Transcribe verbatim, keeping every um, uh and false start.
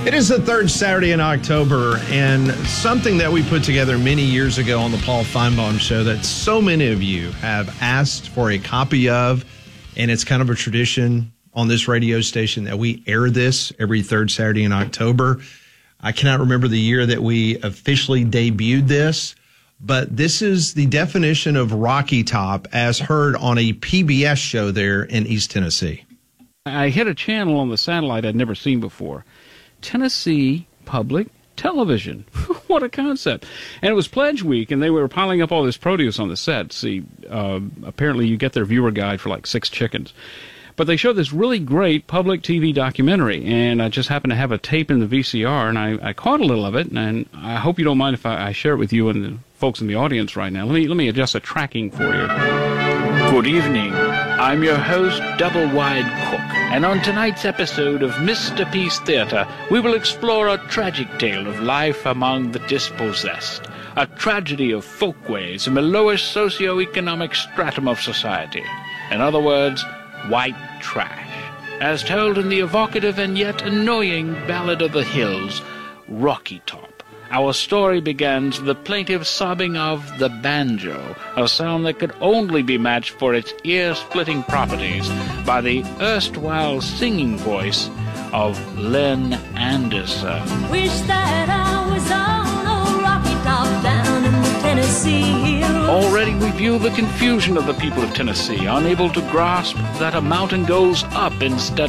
It is the third Saturday in October, and something that we put together many years ago on the Paul Feinbaum Show that so many of you have asked for a copy of, and it's kind of a tradition on this radio station that we air this every third Saturday in October. I cannot remember the year that we officially debuted this, but this is the definition of Rocky Top as heard on a P B S show there in East Tennessee. I hit a channel on the satellite I'd never seen before. Tennessee Public Television. What a concept. And it was Pledge Week, and they were piling up all this produce on the set. See, uh, apparently you get their viewer guide for like six chickens. But they showed this really great public T V documentary, and I just happened to have a tape in the V C R, and I, I caught a little of it, and I hope you don't mind if I, I share it with you and the folks in the audience right now. Let me, let me adjust the tracking for you. Good evening. I'm your host, Double Wide Cook, and on tonight's episode of Mister Peace Theater, we will explore a tragic tale of life among the dispossessed, a tragedy of folkways in the lowest socio-economic stratum of society. In other words, white trash, as told in the evocative and yet annoying Ballad of the Hills, Rocky Top. Our story begins with the plaintive sobbing of the banjo, a sound that could only be matched for its ear-splitting properties by the erstwhile singing voice of Len Anderson. Wish that I was on a Rocky Top down in the Tennessee hills. Already we view the confusion of the people of Tennessee, unable to grasp that a mountain goes up instead